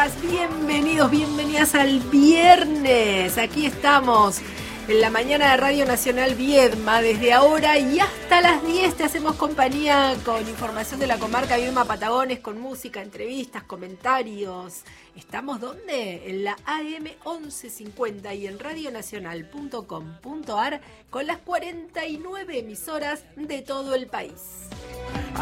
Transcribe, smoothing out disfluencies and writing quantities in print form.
días, bienvenidos, bienvenidas al viernes. Aquí estamos en la mañana de Radio Nacional Viedma. Desde ahora y hasta las 10 te hacemos compañía con información de la comarca Viedma Patagones, con música, entrevistas, comentarios. ¿Estamos dónde? En la AM 1150 y en radionacional.com.ar con las 49 emisoras de todo el país.